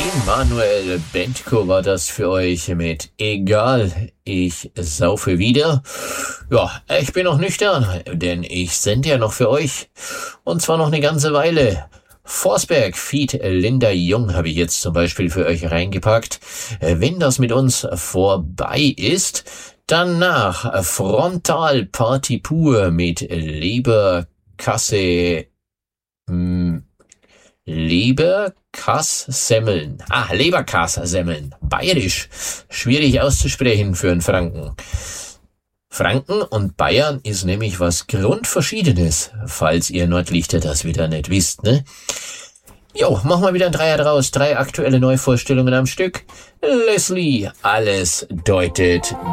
Manuel Bentko war das für euch mit Egal, ich saufe wieder. Ja, ich bin noch nüchtern, denn ich sende ja noch für euch. Und zwar noch eine ganze Weile. Forsberg feat. Linda Jung habe ich jetzt zum Beispiel für euch reingepackt. Wenn das mit uns vorbei ist, danach Frontal Party pur mit Leberkasse... Leberkass-Semmeln. Leberkass-Semmeln. Bayerisch. Schwierig auszusprechen für einen Franken. Franken und Bayern ist nämlich was Grundverschiedenes, falls ihr Nordlichter das wieder nicht wisst, ne? Jo, machen wir wieder ein Dreier draus. 3 aktuelle Neuvorstellungen am Stück. Leslie, alles deutet